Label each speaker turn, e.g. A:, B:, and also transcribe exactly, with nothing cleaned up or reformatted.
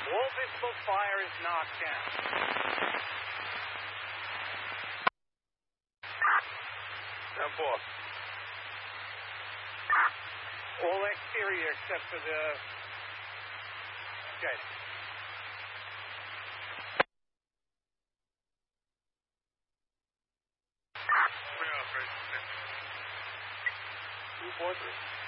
A: All visible fire is knocked down.
B: ten four.
A: All exterior except for the jet.
B: Two four three.